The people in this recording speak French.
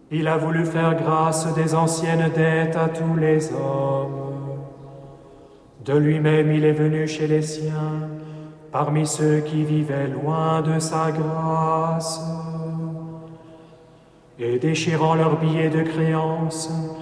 Il a voulu faire grâce des anciennes dettes à tous les hommes. De lui-même il est venu chez les siens, parmi ceux qui vivaient loin de sa grâce. Et déchirant leurs billets de créance,